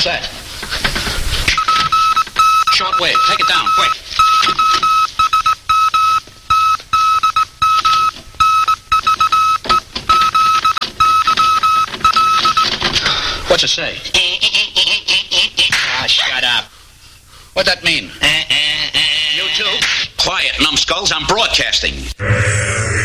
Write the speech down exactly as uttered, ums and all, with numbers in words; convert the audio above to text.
that? Short wave. Take it down, quick. What's it say? Ah, shut up. What'd that mean? You two? Quiet, numbskulls. I'm broadcasting.